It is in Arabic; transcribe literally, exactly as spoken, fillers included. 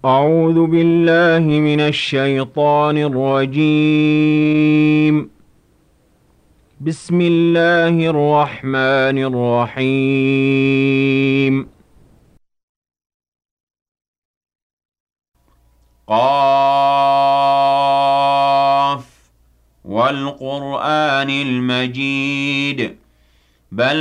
أعوذ بالله من الشيطان الرجيم. بسم الله الرحمن الرحيم. قاف والقرآن المجيد بل